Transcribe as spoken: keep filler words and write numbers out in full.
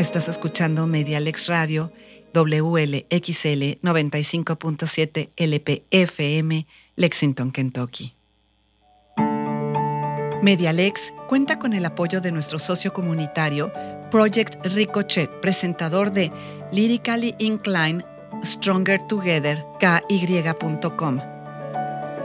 Estás escuchando Medialex Radio, W L X L noventa y cinco punto siete L P F M, Lexington, Kentucky. Medialex cuenta con el apoyo de nuestro socio comunitario Project Ricochet, presentador de Lyrically Inclined Stronger Together, K Y punto com.